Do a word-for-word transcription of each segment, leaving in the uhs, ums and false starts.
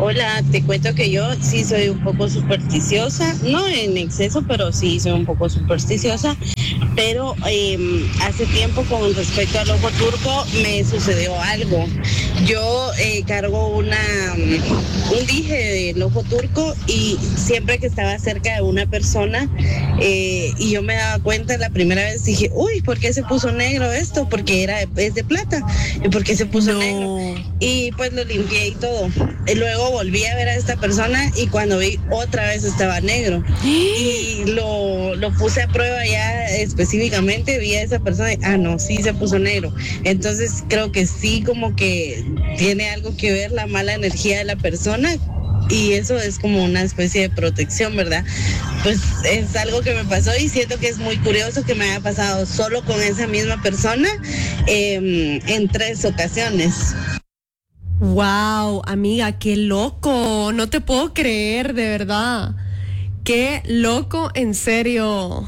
Hola, te cuento que yo sí soy un poco supersticiosa, no en exceso, pero sí soy un poco supersticiosa, pero eh, hace tiempo con respecto al ojo turco me sucedió algo. Yo eh, cargo una un dije del ojo turco y siempre que estaba cerca de una persona eh, y yo me daba cuenta la primera vez, dije, uy, ¿por qué se puso negro esto? Porque era es de plata. ¿Y por qué se puso No. negro? Y pues lo limpié y todo. Y luego volví a ver a esta persona y cuando vi otra vez estaba negro. Y lo, lo puse a prueba ya específicamente, vi a esa persona y, ah, no, sí se puso negro. Entonces creo que sí, como que tiene algo que ver la mala energía de la persona. Y eso es como una especie de protección, ¿verdad? Pues es algo que me pasó y siento que es muy curioso que me haya pasado solo con esa misma persona eh, en tres ocasiones. Wow, amiga, qué loco. No te puedo creer, de verdad. Qué loco, en serio.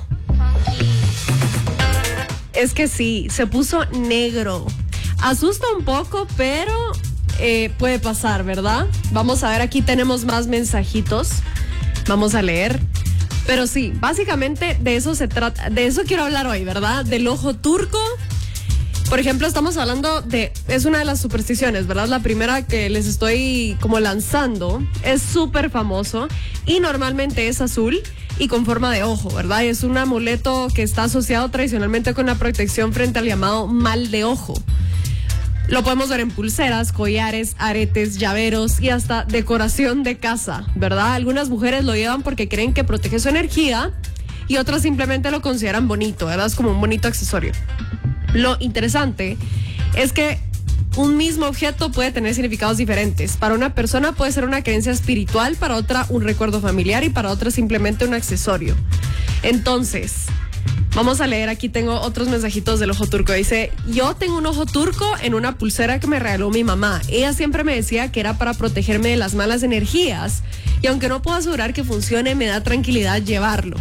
Es que sí, se puso negro. Asusta un poco, pero eh, puede pasar, ¿verdad? Vamos a ver, aquí tenemos más mensajitos. Vamos a leer. Pero sí, básicamente de eso se trata, de eso quiero hablar hoy, ¿verdad? Del ojo turco. Por ejemplo, estamos hablando de, es una de las supersticiones, ¿verdad? La primera que les estoy como lanzando es súper famoso y normalmente es azul y con forma de ojo, ¿verdad? Y es un amuleto que está asociado tradicionalmente con la protección frente al llamado mal de ojo. Lo podemos ver en pulseras, collares, aretes, llaveros y hasta decoración de casa, ¿verdad? Algunas mujeres lo llevan porque creen que protege su energía y otras simplemente lo consideran bonito, ¿verdad? Es como un bonito accesorio. Lo interesante es que un mismo objeto puede tener significados diferentes. Para una persona puede ser una creencia espiritual, para otra un recuerdo familiar y para otra simplemente un accesorio. Entonces, vamos a leer, aquí tengo otros mensajitos del ojo turco. Dice, yo tengo un ojo turco en una pulsera que me regaló mi mamá. Ella siempre me decía que era para protegerme de las malas energías y aunque no puedo asegurar que funcione, me da tranquilidad llevarlo.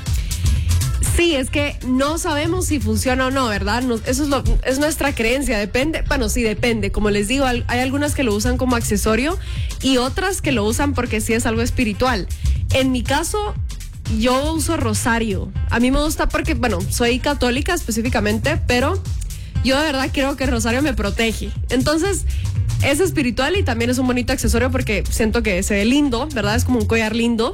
Sí, es que no sabemos si funciona o no, ¿verdad? No, eso es, lo, es nuestra creencia, depende, bueno, sí, depende. Como les digo, hay algunas que lo usan como accesorio y otras que lo usan porque sí es algo espiritual. En mi caso, yo uso rosario. A mí me gusta porque, bueno, soy católica específicamente, pero yo de verdad creo que el rosario me protege. Entonces, es espiritual y también es un bonito accesorio porque siento que se ve lindo, ¿verdad? Es como un collar lindo.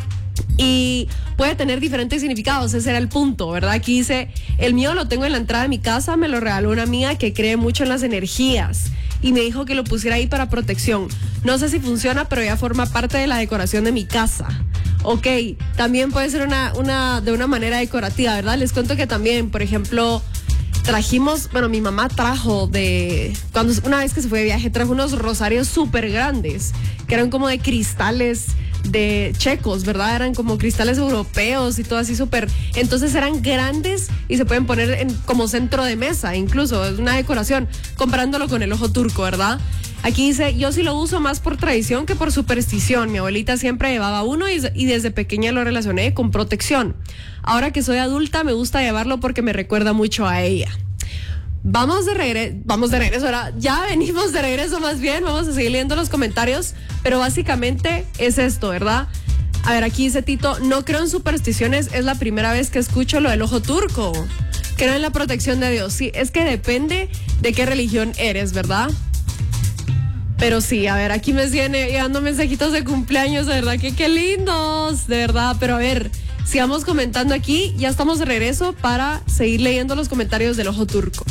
Y puede tener diferentes significados, ese era el punto, ¿verdad? Aquí dice, el mío lo tengo en la entrada de mi casa, me lo regaló una amiga que cree mucho en las energías y me dijo que lo pusiera ahí para protección. No sé si funciona, pero ya forma parte de la decoración de mi casa. Ok, también puede ser una, una, de una manera decorativa, ¿verdad? Les cuento que también, por ejemplo, trajimos, bueno, mi mamá trajo de, cuando una vez que se fue de viaje, trajo unos rosarios súper grandes, que eran como de cristales de checos, ¿verdad? Eran como cristales europeos y todo así súper, entonces eran grandes y se pueden poner en, como centro de mesa, incluso, es una decoración, comparándolo con el ojo turco, ¿verdad? Aquí dice, yo sí lo uso más por tradición que por superstición. Mi abuelita siempre llevaba uno y, y desde pequeña lo relacioné con protección. Ahora que soy adulta me gusta llevarlo porque me recuerda mucho a ella. Vamos de regreso, vamos de regreso, ahora ya venimos de regreso más bien, vamos a seguir leyendo los comentarios, pero básicamente es esto, ¿verdad? A ver, aquí dice Tito, no creo en supersticiones, es la primera vez que escucho lo del ojo turco. Creo en la protección de Dios. Sí, es que depende de qué religión eres, ¿verdad? Pero sí, a ver, aquí me siguen llegando mensajitos de cumpleaños, de verdad que qué lindos, de verdad, pero a ver, sigamos comentando aquí, ya estamos de regreso para seguir leyendo los comentarios del ojo turco.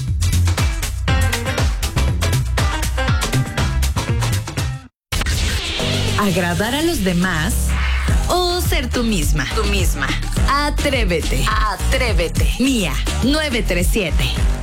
¿Agradar a los demás o ser tú misma? Tú misma. Atrévete. Atrévete. Mía, nueve tres siete.